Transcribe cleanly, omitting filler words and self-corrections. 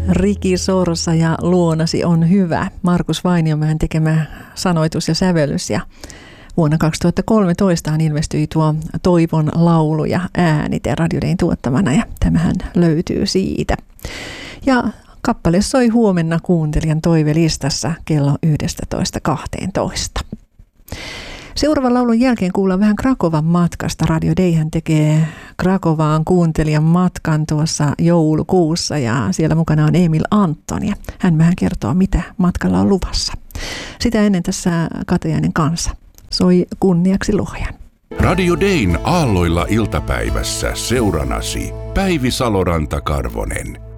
Riki Sorsa ja Luonasi on hyvä. Markus Vainiomäen tekemä sanoitus ja sävellys. Ja vuonna 2013 ilmestyi tuo Toivon laulu ja äänite Radio Dayn tuottamana ja tämähän löytyy siitä. Ja kappale soi huomenna kuuntelijan toivelistassa kello 11.12. Seuraavan laulun jälkeen kuullaan vähän Krakovan matkasta. Radio Dayhän tekee Krakovaan kuuntelijan matkan tuossa joulukuussa ja siellä mukana on Emil Anton ja hän vähän kertoo, mitä matkalla on luvassa. Sitä ennen tässä Katajainen kanssa. Soi kunniaksi Lohjan. Radio Dayn aalloilla iltapäivässä seuranasi Päivi Saloranta-Karvonen.